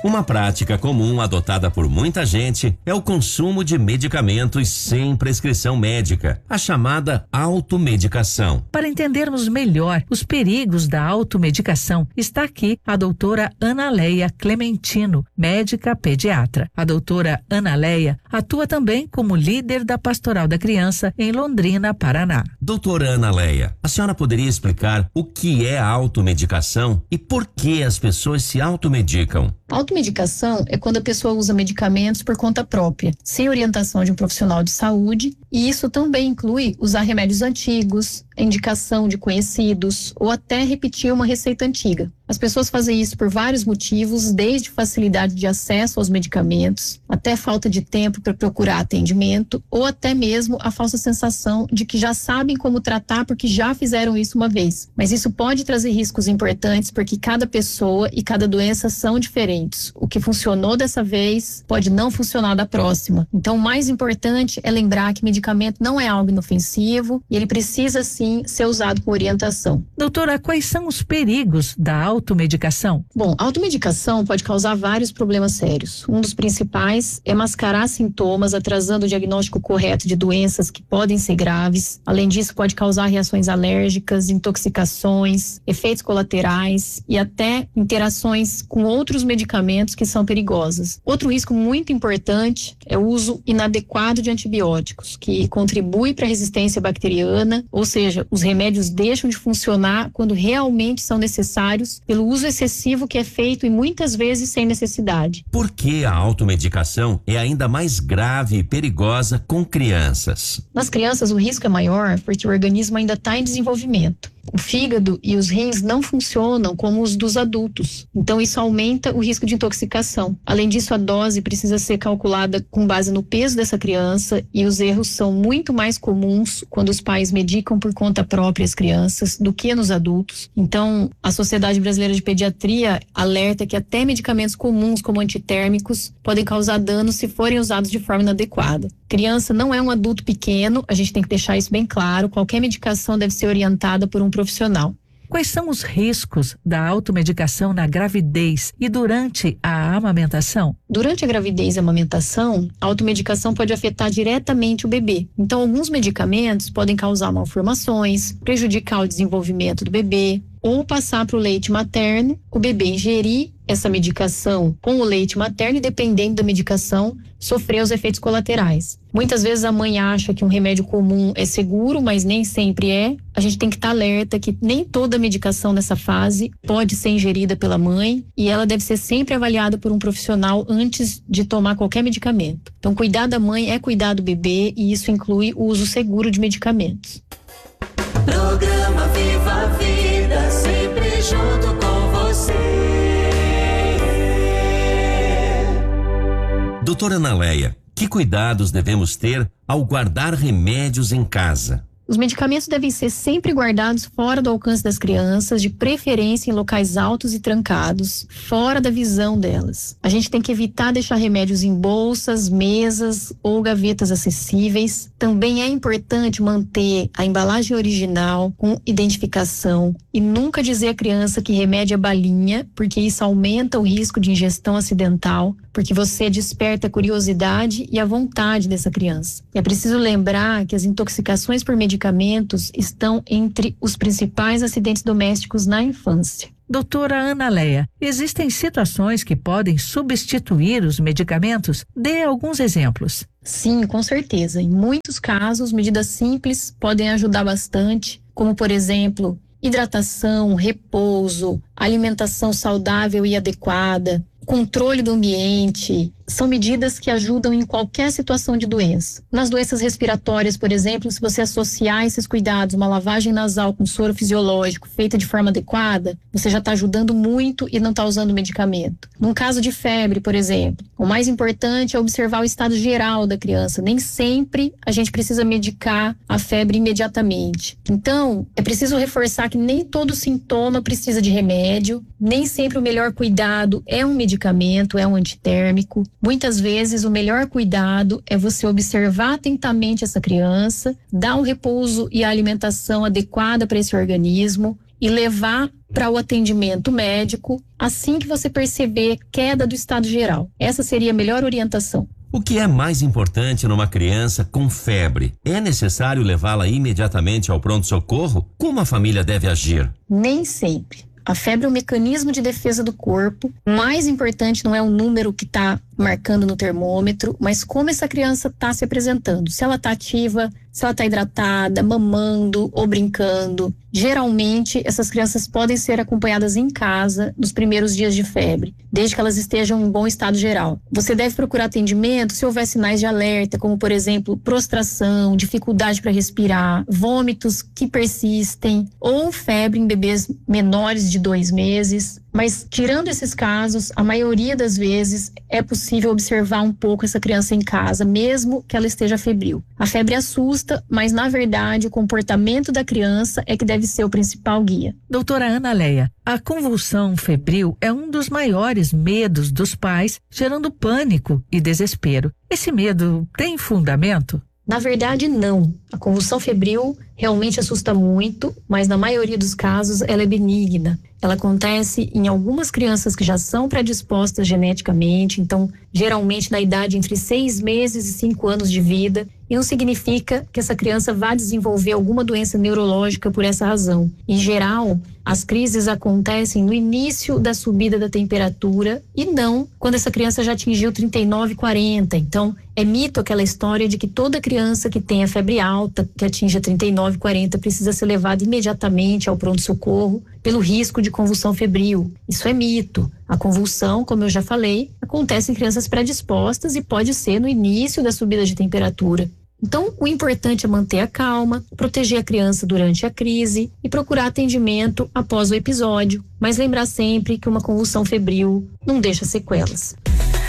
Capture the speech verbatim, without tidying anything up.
Uma prática comum adotada por muita gente é o consumo de medicamentos sem prescrição médica, a chamada automedicação. Para entendermos melhor os perigos da automedicação, está aqui a doutora Analeia Clementino, médica pediatra. A doutora Analeia atua também como líder da Pastoral da Criança em Londrina, Paraná. Doutora Analeia, a senhora poderia explicar o que é a automedicação e por que as pessoas se automedicam? A automedicação é quando a pessoa usa medicamentos por conta própria, sem orientação de um profissional de saúde, e isso também inclui usar remédios antigos, a indicação de conhecidos ou até repetir uma receita antiga. As pessoas fazem isso por vários motivos, desde facilidade de acesso aos medicamentos, até falta de tempo para procurar atendimento, ou até mesmo a falsa sensação de que já sabem como tratar porque já fizeram isso uma vez. Mas isso pode trazer riscos importantes porque cada pessoa e cada doença são diferentes. O que funcionou dessa vez pode não funcionar da próxima. Então, o mais importante é lembrar que medicamento não é algo inofensivo e ele precisa sim ser usado com orientação. Doutora, quais são os perigos da automedicação? Bom, a automedicação pode causar vários problemas sérios. Um dos principais é mascarar sintomas, atrasando o diagnóstico correto de doenças que podem ser graves. Além disso, pode causar reações alérgicas, intoxicações, efeitos colaterais e até interações com outros medicamentos que são perigosas. Outro risco muito importante é o uso inadequado de antibióticos, que contribui para a resistência bacteriana, ou seja, os remédios deixam de funcionar quando realmente são necessários pelo uso excessivo que é feito e muitas vezes sem necessidade. Por que a automedicação é ainda mais grave e perigosa com crianças? Nas crianças o risco é maior porque o organismo ainda está em desenvolvimento. O fígado e os rins não funcionam como os dos adultos, então isso aumenta o risco de intoxicação. Além disso, a dose precisa ser calculada com base no peso dessa criança e os erros são muito mais comuns quando os pais medicam por conta própria as crianças do que nos adultos. Então, a Sociedade Brasileira de Pediatria alerta que até medicamentos comuns como antitérmicos podem causar danos se forem usados de forma inadequada. Criança não é um adulto pequeno, a gente tem que deixar isso bem claro. Qualquer medicação deve ser orientada por um profissional. Quais são os riscos da automedicação na gravidez e durante a amamentação? Durante a gravidez e a amamentação, a automedicação pode afetar diretamente o bebê. Então, alguns medicamentos podem causar malformações, prejudicar o desenvolvimento do bebê, ou passar para o leite materno, o bebê ingerir essa medicação com o leite materno e, dependendo da medicação, sofrer os efeitos colaterais. Muitas vezes a mãe acha que um remédio comum é seguro, mas nem sempre é. A gente tem que estar alerta que nem toda medicação nessa fase pode ser ingerida pela mãe e ela deve ser sempre avaliada por um profissional antes de tomar qualquer medicamento. Então, cuidar da mãe é cuidar do bebê e isso inclui o uso seguro de medicamentos. Programa Viva a Vida, sempre junto com você. Doutora Analeia, que cuidados devemos ter ao guardar remédios em casa? Os medicamentos devem ser sempre guardados fora do alcance das crianças, de preferência em locais altos e trancados, fora da visão delas. A gente tem que evitar deixar remédios em bolsas, mesas ou gavetas acessíveis. Também é importante manter a embalagem original com identificação e nunca dizer à criança que remédio é balinha, porque isso aumenta o risco de ingestão acidental, porque você desperta a curiosidade e a vontade dessa criança. É preciso lembrar que as intoxicações por medicamentos estão entre os principais acidentes domésticos na infância. Doutora Analeia, existem situações que podem substituir os medicamentos? Dê alguns exemplos. Sim, com certeza. Em muitos casos, medidas simples podem ajudar bastante, como, por exemplo, hidratação, repouso, alimentação saudável e adequada, controle do ambiente, são medidas que ajudam em qualquer situação de doença. Nas doenças respiratórias, por exemplo, se você associar esses cuidados, uma lavagem nasal com soro fisiológico feita de forma adequada, você já está ajudando muito e não está usando medicamento. Num caso de febre, por exemplo, o mais importante é observar o estado geral da criança. Nem sempre a gente precisa medicar a febre imediatamente. Então, é preciso reforçar que nem todo sintoma precisa de remédio, nem sempre o melhor cuidado é um medicamento, é um antitérmico. Muitas vezes o melhor cuidado é você observar atentamente essa criança, dar um repouso e a alimentação adequada para esse organismo e levar para o atendimento médico assim que você perceber queda do estado geral. Essa seria a melhor orientação. O que é mais importante numa criança com febre? É necessário levá-la imediatamente ao pronto-socorro? Como a família deve agir? Nem sempre. A febre é um mecanismo de defesa do corpo. O mais importante não é o número que está marcando no termômetro, mas como essa criança está se apresentando. Se ela está ativa, se ela está hidratada, mamando ou brincando. Geralmente, essas crianças podem ser acompanhadas em casa nos primeiros dias de febre, desde que elas estejam em bom estado geral. Você deve procurar atendimento se houver sinais de alerta, como, por exemplo, prostração, dificuldade para respirar, vômitos que persistem ou febre em bebês menores de dois meses. Mas, tirando esses casos, a maioria das vezes é possível observar um pouco essa criança em casa, mesmo que ela esteja febril. A febre assusta, mas, na verdade, o comportamento da criança é que deve ser o principal guia. Doutora Analéia, a convulsão febril é um dos maiores medos dos pais, gerando pânico e desespero. Esse medo tem fundamento? Na verdade, não. A convulsão febril realmente assusta muito, mas na maioria dos casos ela é benigna. Ela acontece em algumas crianças que já são predispostas geneticamente, então geralmente na idade entre seis meses e cinco anos de vida, e não significa que essa criança vá desenvolver alguma doença neurológica por essa razão. Em geral, as crises acontecem no início da subida da temperatura e não quando essa criança já atingiu trinta e nove, quarenta. Então, é mito aquela história de que toda criança que tenha febre alta, que atinja trinta e nove, quarenta, precisa ser levada imediatamente ao pronto-socorro pelo risco de convulsão febril. Isso é mito. A convulsão, como eu já falei, acontece em crianças predispostas e pode ser no início da subida de temperatura. Então, o importante é manter a calma, proteger a criança durante a crise e procurar atendimento após o episódio, mas lembrar sempre que uma convulsão febril não deixa sequelas.